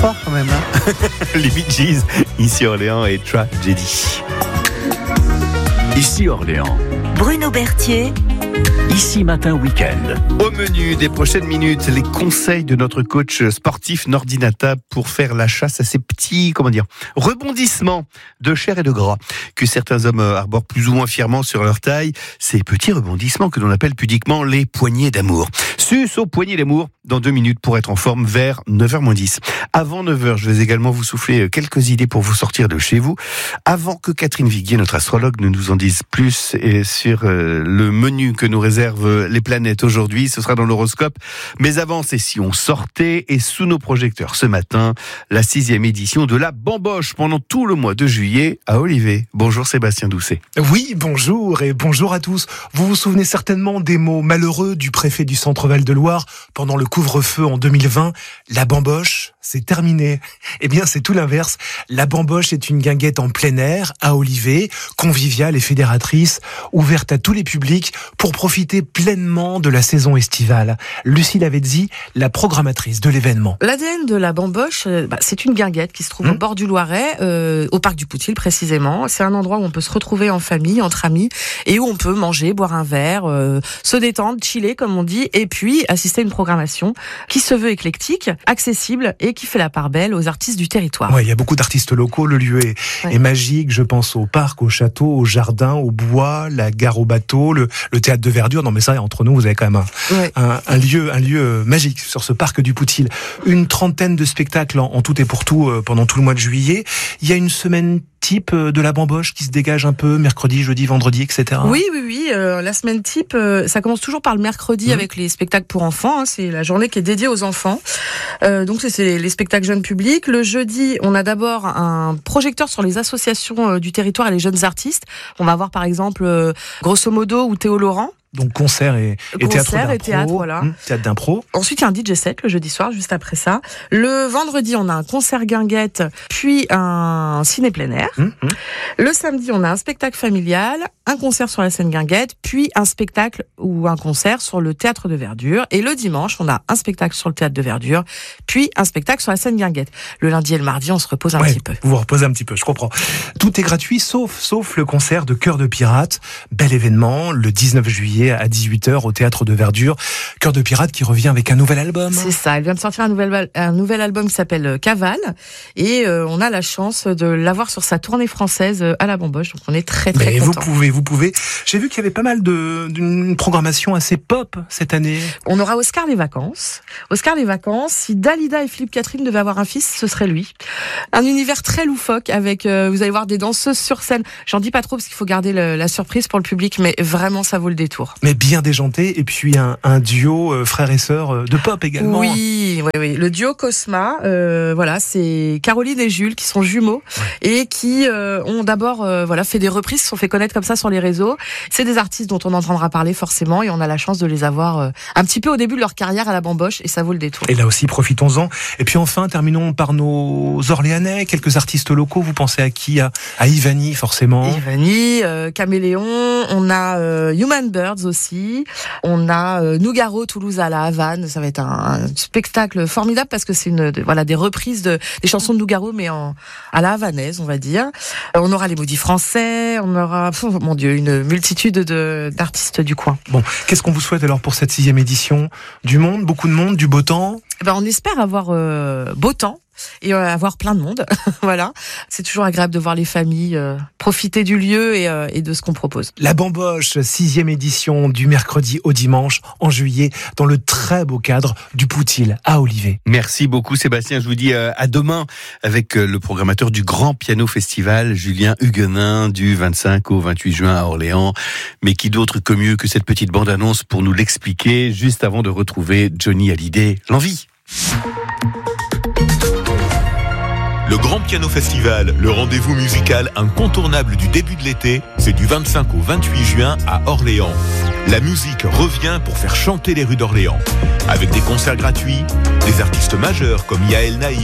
fort quand même. Hein. Les Bee Gees, ici Orléans et Tragedy. Ici Orléans. Bruno Berthier. Ici Matin Week-end. Au menu des prochaines minutes, les conseils de notre coach sportif Nordinata pour faire la chasse à ces petits, rebondissements de chair et de gras que certains hommes arborent plus ou moins fièrement sur leur taille. Ces petits rebondissements que l'on appelle pudiquement les poignées d'amour. Sus aux poignées d'amour dans 2 minutes pour être en forme vers 9h-10. Avant 9h, je vais également vous souffler quelques idées pour vous sortir de chez vous. Avant que Catherine Viguier, notre astrologue, ne nous en dise plus sur le menu que nous réservent les planètes aujourd'hui, ce sera dans l'horoscope. Mais avant, c'est si on sortait et sous nos projecteurs ce matin, la 6e édition de la Bamboche pendant tout le mois de juillet à Olivet. Bonjour Sébastien Doucet. Oui, bonjour et bonjour à tous. Vous vous souvenez certainement des mots malheureux du préfet du Centre-Val de Loire pendant le couvre-feu en 2020. La Bamboche, c'est terminé. Eh bien, c'est tout l'inverse. La Bamboche est une guinguette en plein air à Olivet, conviviale et fédératrice, ouverte à tous les publics pour profiter pleinement de la saison estivale. Lucie Lavezzi, la programmatrice de l'événement. L'ADN de la Bamboche, c'est une guinguette qui se trouve au bord du Loiret, au parc du Poutil précisément. C'est un endroit où on peut se retrouver en famille, entre amis, et où on peut manger, boire un verre, se détendre, chiller comme on dit, et puis assister à une programmation qui se veut éclectique, accessible et qui fait la part belle aux artistes du territoire. Ouais, il y a beaucoup d'artistes locaux, le lieu est magique, je pense au parc, au château, au jardin, au bois, la gare au bateau, le théâtre de verdure. Non mais ça, entre nous, vous avez quand même un lieu magique sur ce parc du Poutil. Une trentaine de spectacles en tout et pour tout pendant tout le mois de juillet. Il y a une semaine type de la Bamboche qui se dégage un peu, mercredi, jeudi, vendredi, etc. Oui. La semaine type, ça commence toujours par le mercredi avec les spectacles pour enfants. C'est la journée qui est dédiée aux enfants. Donc c'est les spectacles jeunes publics. Le jeudi, on a d'abord un projecteur sur les associations du territoire et les jeunes artistes. On va voir par exemple Grosso Modo ou Théo Laurent. Donc concert et théâtre, voilà. Théâtre d'impro. Ensuite, il y a un DJ set le jeudi soir, juste après ça. Le vendredi, on a un concert guinguette, puis un ciné plein air. Le samedi, on a un spectacle familial, un concert sur la scène guinguette, puis un spectacle ou un concert sur le théâtre de verdure. Et le dimanche, on a un spectacle sur le théâtre de verdure, puis un spectacle sur la scène guinguette. Le lundi et le mardi, on se repose un petit peu. Vous vous reposez un petit peu, je comprends. Tout est gratuit, sauf le concert de Cœur de Pirate. Bel événement, le 19 juillet à 18h au théâtre de verdure. Cœur de Pirate qui revient avec un nouvel album. C'est ça, elle vient de sortir un nouvel album qui s'appelle Cavale, et on a la chance de l'avoir sur sa tournée française à la Bamboche, donc on est très très contents. Vous pouvez. J'ai vu qu'il y avait pas mal d'une programmation assez pop cette année. On aura Oscar les vacances. Si Dalida et Philippe Catherine devaient avoir un fils, ce serait lui. Un univers très loufoque avec, vous allez voir, des danseuses sur scène. J'en dis pas trop parce qu'il faut garder la surprise pour le public, mais vraiment ça vaut le détour. Mais bien déjanté, et puis un duo frères et sœurs de pop également. Oui. Le duo Cosma, c'est Caroline et Jules qui sont jumeaux et qui ont d'abord fait des reprises, se sont fait connaître comme ça sur les réseaux. C'est des artistes dont on entendra parler forcément, et on a la chance de les avoir un petit peu au début de leur carrière à la Bamboche, et ça vaut le détour. Et là aussi, profitons-en. Et puis enfin, terminons par nos Orléanais, quelques artistes locaux. Vous pensez à qui? À Ivani, forcément. Ivani, Caméléon, on a Human Birds aussi, on a Nougaro, Toulouse à la Havane. Ça va être un spectacle formidable parce que c'est des reprises des chansons de Nougaro, mais à la havanaise, on va dire. On aura les Maudits Français, on aura, une multitude d'artistes du coin. Bon, qu'est-ce qu'on vous souhaite alors pour cette 6e édition? Du monde, beaucoup de monde, du beau temps? On espère avoir beau temps et avoir plein de monde. Voilà. C'est toujours agréable de voir les familles profiter du lieu et de ce qu'on propose. La Bamboche, 6e édition, du mercredi au dimanche en juillet, dans le très beau cadre du Poutil à Olivet. Merci beaucoup Sébastien, je vous dis à demain avec le programmateur du Grand Piano Festival, Julien Huguenin, du 25 au 28 juin à Orléans. Mais qui d'autre que mieux que cette petite bande-annonce pour nous l'expliquer, juste avant de retrouver Johnny Hallyday, l'envie. Le Grand Piano Festival, le rendez-vous musical incontournable du début de l'été, c'est du 25 au 28 juin à Orléans. La musique revient pour faire chanter les rues d'Orléans. Avec des concerts gratuits, des artistes majeurs comme Yael Naïm,